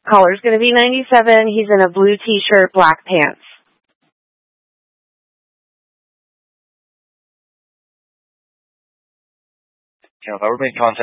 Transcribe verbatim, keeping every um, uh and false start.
Caller's going to be ninety-seven. He's in a blue t-shirt, black pants. Whoever made contact